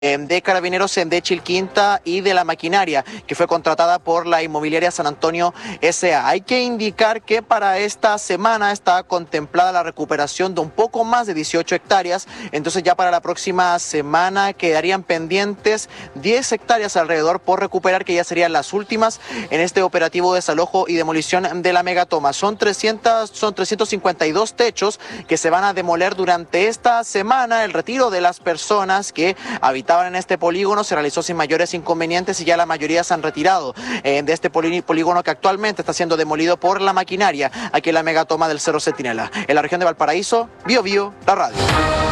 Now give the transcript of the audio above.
de Carabineros de Chilquinta y de la maquinaria que fue contratada por la inmobiliaria San Antonio S.A. Hay que indicar que para esta semana está contemplada la recuperación de un poco más de 18 hectáreas, entonces ya para la próxima semana quedarían pendientes 10 hectáreas alrededor por recuperar, que ya serían las últimas en este operativo de desalojo y demolición de la megatoma. Son 352 techos que se van a demoler durante esta semana. El retiro de las personas que habitaban en este polígono se realizó sin mayores inconvenientes y ya la mayoría se han retirado de este polígono que actualmente está siendo demolido por la maquinaria aquí en la megatoma del Cerro Centinela. En la región de Valparaíso, Bio Bio, la radio.